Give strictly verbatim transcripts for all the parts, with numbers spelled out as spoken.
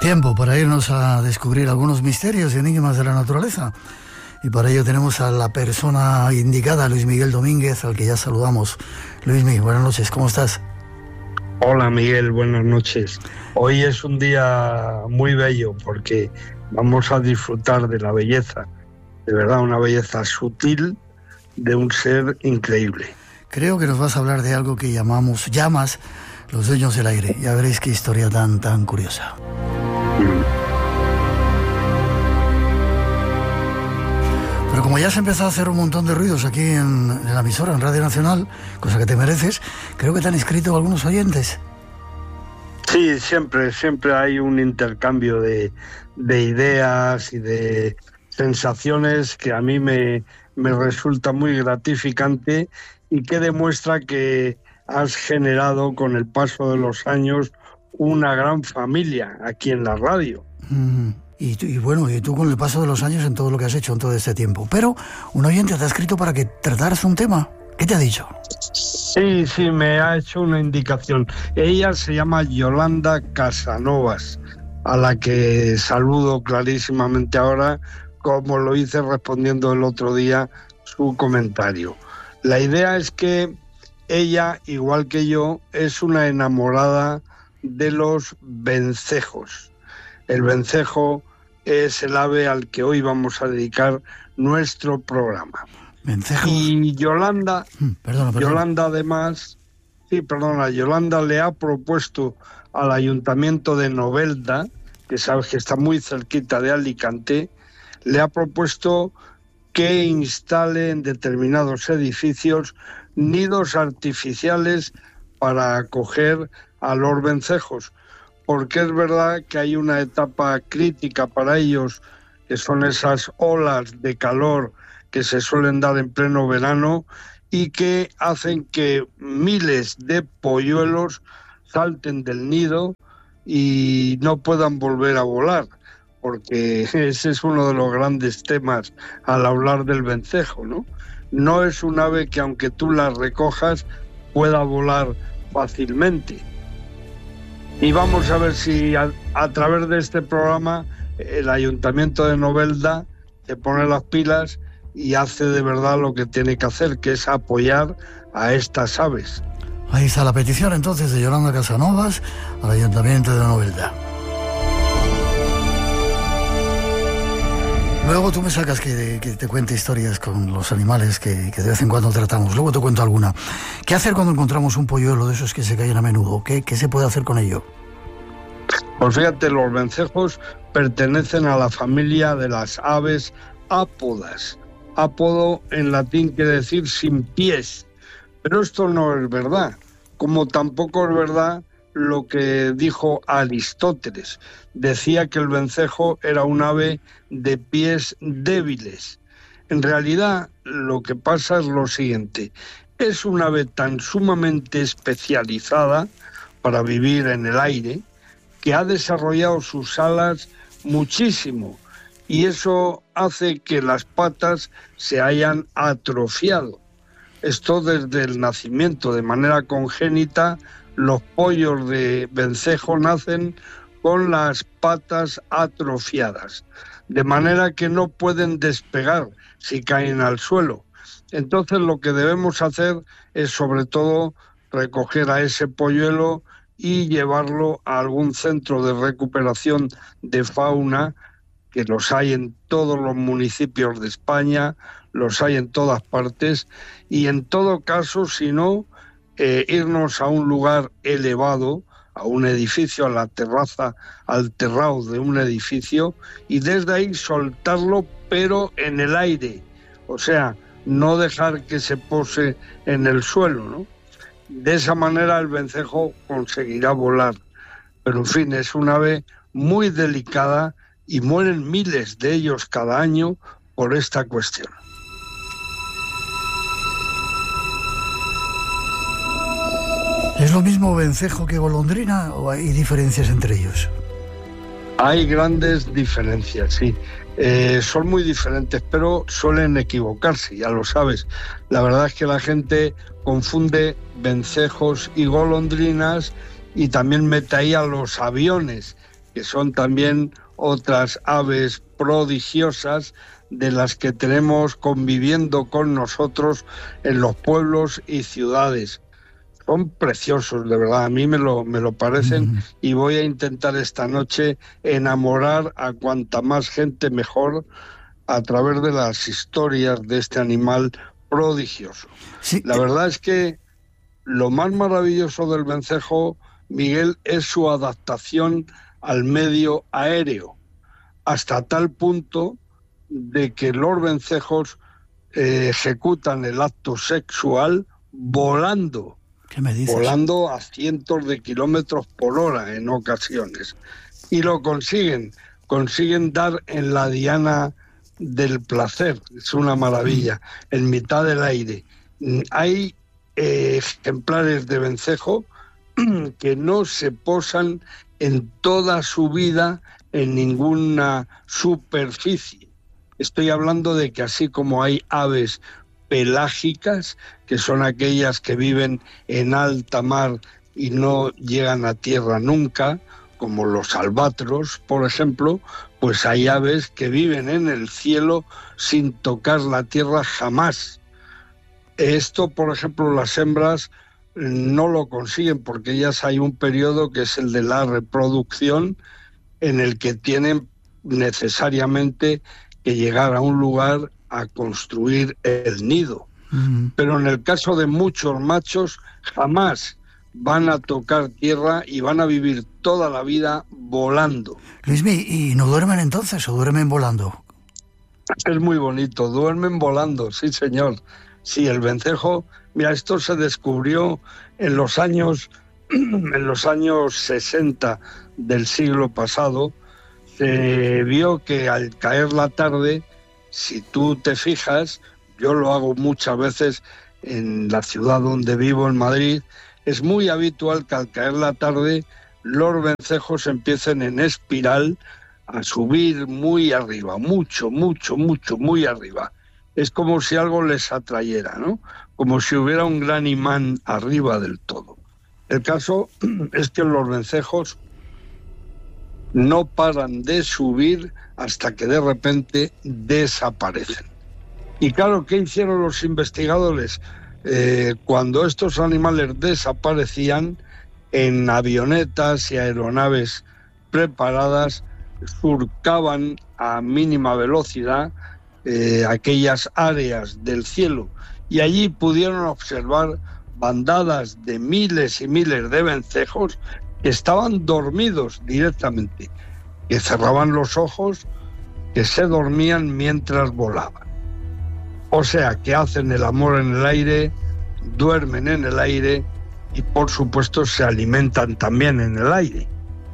Tiempo para irnos a descubrir algunos misterios y enigmas de la naturaleza. Y para ello tenemos a la persona indicada, Luis Miguel Domínguez, al que ya saludamos. Luis Miguel, buenas noches, ¿cómo estás? Hola Miguel, buenas noches. Hoy es un día muy bello porque vamos a disfrutar de la belleza, de verdad una belleza sutil de un ser increíble. Creo que nos vas a hablar de algo que llamamos, llamas los dueños del aire. Ya veréis qué historia tan, tan curiosa. Mm. Pero como ya has empezado a hacer un montón de ruidos aquí en, en la emisora, en Radio Nacional, cosa que te mereces, creo que te han escrito algunos oyentes. Sí, siempre, siempre hay un intercambio de, de ideas y de sensaciones que a mí me, me resulta muy gratificante y que demuestra que has generado con el paso de los años una gran familia aquí en la radio. Mm. Y, y bueno, y tú con el paso de los años en todo lo que has hecho en todo este tiempo. Pero un oyente te ha escrito para que trataras un tema. ¿Qué te ha dicho? Sí, sí, me ha hecho una indicación. Ella se llama Yolanda Casanovas, a la que saludo clarísimamente ahora, como lo hice respondiendo el otro día su comentario. La idea es que ella, igual que yo, es una enamorada de los vencejos. El vencejo es el ave al que hoy vamos a dedicar nuestro programa. ¿Vencejos? Y Yolanda, mm, perdona, perdona. Yolanda además, sí, perdona, Yolanda le ha propuesto al Ayuntamiento de Novelda, que sabes que está muy cerquita de Alicante, le ha propuesto que instale en determinados edificios nidos artificiales para acoger a los vencejos, porque es verdad que hay una etapa crítica para ellos, que son esas olas de calor que se suelen dar en pleno verano y que hacen que miles de polluelos salten del nido y no puedan volver a volar, porque ese es uno de los grandes temas al hablar del vencejo, ¿no? No es un ave que aunque tú la recojas pueda volar fácilmente. Y vamos a ver si a, a través de este programa el Ayuntamiento de Novelda se pone las pilas y hace de verdad lo que tiene que hacer, que es apoyar a estas aves. Ahí está la petición entonces de Yolanda Casanovas al Ayuntamiento de Novelda. Luego tú me sacas que, que te cuente historias con los animales que, que de vez en cuando tratamos. Luego te cuento alguna. ¿Qué hacer cuando encontramos un polluelo de esos que se caen a menudo? ¿Qué, qué se puede hacer con ello? Pues fíjate, los vencejos pertenecen a la familia de las aves ápodas. Ápodo en latín quiere decir sin pies. Pero esto no es verdad. Como tampoco es verdad lo que dijo Aristóteles. Decía que el vencejo era un ave de pies débiles. En realidad, lo que pasa es lo siguiente. Es un ave tan sumamente especializada para vivir en el aire que ha desarrollado sus alas muchísimo y eso hace que las patas se hayan atrofiado. Esto desde el nacimiento, de manera congénita. Los pollos de vencejo nacen con las patas atrofiadas, de manera que no pueden despegar si caen al suelo. Entonces lo que debemos hacer es sobre todo recoger a ese polluelo y llevarlo a algún centro de recuperación de fauna, que los hay en todos los municipios de España, los hay en todas partes, y en todo caso, si no, Eh, irnos a un lugar elevado, a un edificio, a la terraza, al terrado de un edificio, y desde ahí soltarlo, pero en el aire. O sea, no dejar que se pose en el suelo, ¿no? De esa manera el vencejo conseguirá volar. Pero en fin, es un ave muy delicada y mueren miles de ellos cada año por esta cuestión. ¿Es lo mismo vencejo que golondrina o hay diferencias entre ellos? Hay grandes diferencias, sí. Eh, son muy diferentes, pero suelen equivocarse, ya lo sabes. La verdad es que la gente confunde vencejos y golondrinas y también mete ahí a los aviones, que son también otras aves prodigiosas de las que tenemos conviviendo con nosotros en los pueblos y ciudades. Son preciosos, de verdad, a mí me lo, me lo parecen, mm. y voy a intentar esta noche enamorar a cuanta más gente mejor a través de las historias de este animal prodigioso. Sí. La verdad es que lo más maravilloso del vencejo, Miguel, es su adaptación al medio aéreo, hasta tal punto de que los vencejos eh, ejecutan el acto sexual volando. ¿Qué me dices? Volando a cientos de kilómetros por hora en ocasiones. Y lo consiguen, consiguen dar en la diana del placer, es una maravilla, en mitad del aire. Hay eh, ejemplares de vencejo que no se posan en toda su vida en ninguna superficie. Estoy hablando de que así como hay aves pelágicas, que son aquellas que viven en alta mar y no llegan a tierra nunca, como los albatros, por ejemplo, pues hay aves que viven en el cielo sin tocar la tierra jamás. Esto, por ejemplo, las hembras no lo consiguen porque ellas hay un periodo que es el de la reproducción en el que tienen necesariamente que llegar a un lugar a construir el nido. Mm. Pero en el caso de muchos machos jamás van a tocar tierra y van a vivir toda la vida volando. Luismi, ¿y no duermen entonces o duermen volando? Es muy bonito, duermen volando, sí señor. Sí, el vencejo, mira, esto se descubrió en los años, en los años sesenta del siglo pasado. Se vio que al caer la tarde, si tú te fijas, yo lo hago muchas veces en la ciudad donde vivo, en Madrid, es muy habitual que al caer la tarde los vencejos empiecen en espiral a subir muy arriba, mucho, mucho, mucho, muy arriba. Es como si algo les atrayera, ¿no? Como si hubiera un gran imán arriba del todo. El caso es que los vencejos no paran de subir hasta que de repente desaparecen. Y claro, ¿qué hicieron los investigadores? Eh, cuando estos animales desaparecían, en avionetas y aeronaves preparadas, surcaban a mínima velocidad eh, aquellas áreas del cielo, y allí pudieron observar bandadas de miles y miles de vencejos que estaban dormidos directamente, que cerraban los ojos, que se dormían mientras volaban. O sea, que hacen el amor en el aire, duermen en el aire y, por supuesto, se alimentan también en el aire.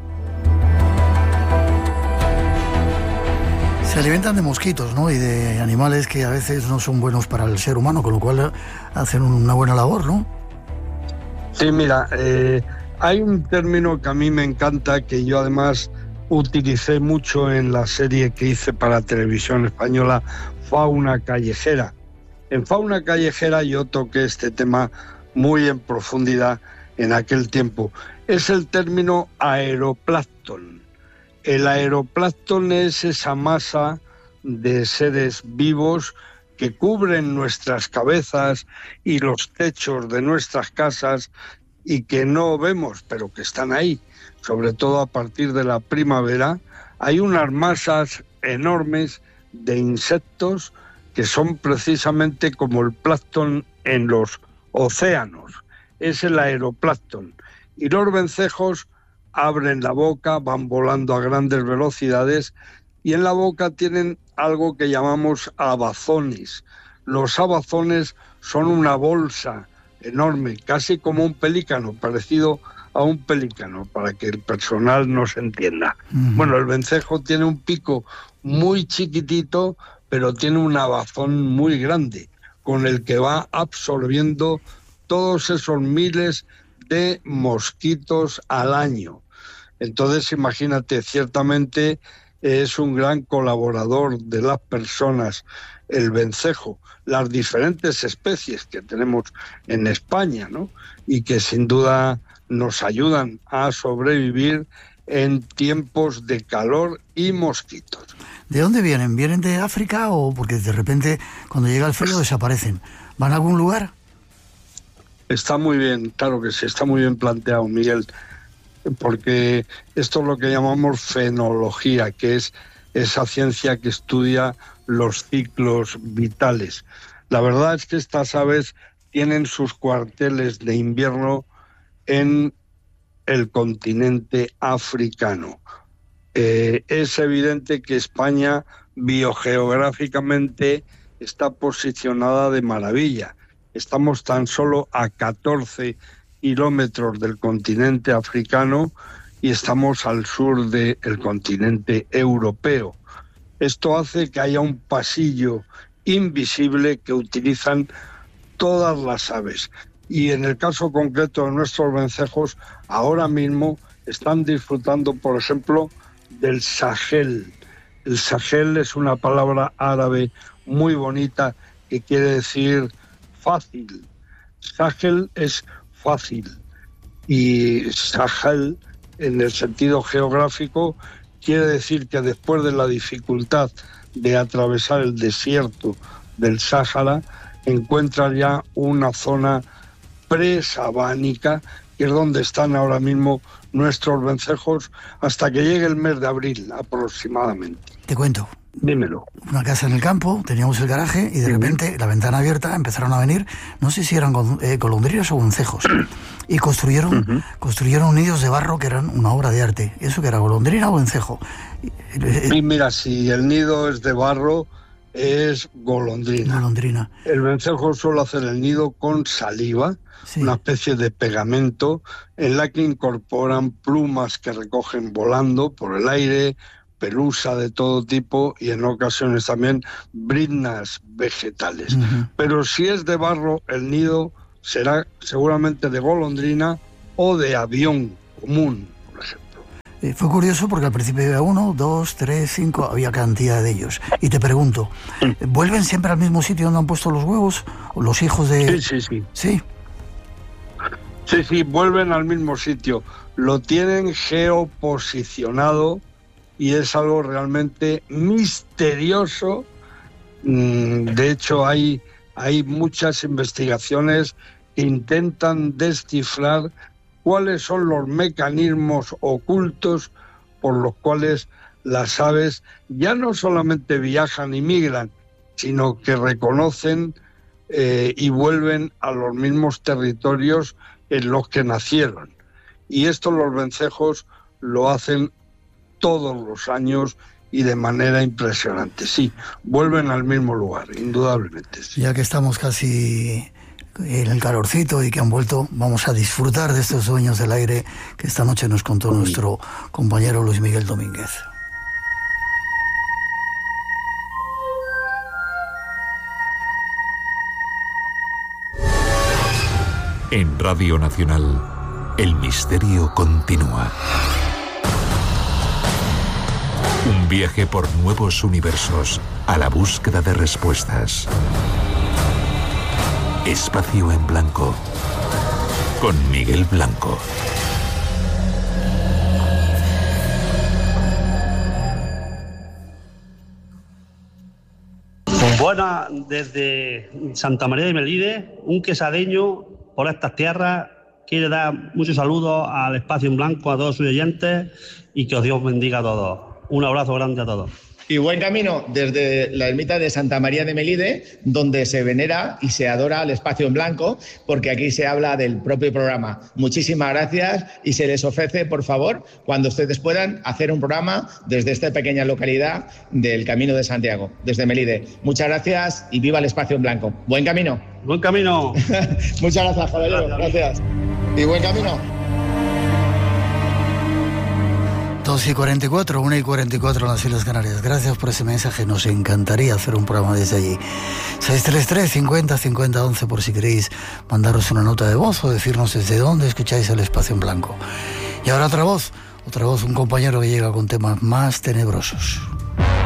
Se alimentan de mosquitos, ¿no? Y de animales que a veces no son buenos para el ser humano, con lo cual hacen una buena labor, ¿no? Sí, mira, eh, hay un término que a mí me encanta, que yo además utilicé mucho en la serie que hice para Televisión Española, Fauna Callejera. En Fauna Callejera yo toqué este tema muy en profundidad en aquel tiempo. Es el término aeroplancton. El aeroplancton es esa masa de seres vivos que cubren nuestras cabezas y los techos de nuestras casas y que no vemos, pero que están ahí. Sobre todo a partir de la primavera, hay unas masas enormes de insectos que son precisamente como el plancton en los océanos. Es el aeroplancton. Y los vencejos abren la boca, van volando a grandes velocidades y en la boca tienen algo que llamamos abazones. Los abazones son una bolsa enorme, casi como un pelícano, parecido a un pelícano, para que el personal nos entienda. Uh-huh. Bueno, el vencejo tiene un pico muy chiquitito, pero tiene un abazón muy grande, con el que va absorbiendo todos esos miles de mosquitos al año. Entonces, imagínate, ciertamente es un gran colaborador de las personas, el vencejo, las diferentes especies que tenemos en España, ¿no? Y que sin duda nos ayudan a sobrevivir en tiempos de calor y mosquitos. ¿De dónde vienen? ¿Vienen de África o porque de repente cuando llega el frío desaparecen? ¿Van a algún lugar? Está muy bien, claro que sí, está muy bien planteado, Miguel, porque esto es lo que llamamos fenología, que es esa ciencia que estudia los ciclos vitales. La verdad es que estas aves tienen sus cuarteles de invierno en el continente africano. Eh, es evidente que España biogeográficamente está posicionada de maravilla. Estamos tan solo a catorce kilómetros del continente africano y estamos al sur del continente europeo. Esto hace que haya un pasillo invisible que utilizan todas las aves. Y en el caso concreto de nuestros vencejos, ahora mismo están disfrutando, por ejemplo, del Sahel. El Sahel es una palabra árabe muy bonita que quiere decir fácil. Sahel es fácil y Sahel, en el sentido geográfico, quiere decir que después de la dificultad de atravesar el desierto del Sáhara, encuentra ya una zona presabánica, que es donde están ahora mismo nuestros vencejos, hasta que llegue el mes de abril aproximadamente. Te cuento. Dímelo. Una casa en el campo, teníamos el garaje y de uh-huh. repente la ventana abierta, empezaron a venir, no sé si eran eh, golondrinas o vencejos, y construyeron uh-huh. construyeron nidos de barro que eran una obra de arte. ¿Eso que era, golondrina o vencejo? Y mira, si el nido es de barro, es golondrina. Golondrina. El vencejo suele hacer el nido con saliva, sí. una especie de pegamento, en la que incorporan plumas que recogen volando por el aire, pelusa de todo tipo y en ocasiones también briznas vegetales. Uh-huh. Pero si es de barro, el nido será seguramente de golondrina o de avión común, por ejemplo. Eh, fue curioso porque al principio había uno, dos, tres, cinco, había cantidad de ellos. Y te pregunto, ¿vuelven siempre al mismo sitio donde han puesto los huevos? ¿O los hijos de...? Sí, sí, sí. ¿Sí? Sí, sí, vuelven al mismo sitio. Lo tienen geoposicionado y es algo realmente misterioso. De hecho, hay, hay muchas investigaciones que intentan descifrar cuáles son los mecanismos ocultos por los cuales las aves ya no solamente viajan y migran, sino que reconocen eh, y vuelven a los mismos territorios en los que nacieron. Y esto los vencejos lo hacen todos los años y de manera impresionante. Sí, vuelven al mismo lugar, indudablemente. Sí. Ya que estamos casi en el calorcito y que han vuelto, vamos a disfrutar de estos sueños del aire que esta noche nos contó sí. nuestro compañero Luis Miguel Domínguez. En Radio Nacional, el misterio continúa. Un viaje por nuevos universos a la búsqueda de respuestas. Espacio en Blanco, con Miguel Blanco. Buenas, desde Santa María de Melide, un quesadeño por estas tierras quiere dar muchos saludos al Espacio en Blanco, a todos sus oyentes, y que os Dios bendiga a todos. Un abrazo grande a todos. Y buen camino desde la ermita de Santa María de Melide, donde se venera y se adora al Espacio en Blanco, porque aquí se habla del propio programa. Muchísimas gracias y se les ofrece, por favor, cuando ustedes puedan, hacer un programa desde esta pequeña localidad del Camino de Santiago, desde Melide. Muchas gracias y viva el Espacio en Blanco. Buen camino. Buen camino. Muchas gracias, caballero. Gracias. gracias. Y buen camino. dos y cuarenta y cuatro, una y cuarenta y cuatro en las Islas Canarias. Gracias por ese mensaje, nos encantaría hacer un programa desde allí. seis tres tres, cincuenta, cincuenta, once por si queréis mandaros una nota de voz o decirnos desde dónde escucháis el Espacio en Blanco. Y ahora otra voz, otra voz, un compañero que llega con temas más tenebrosos.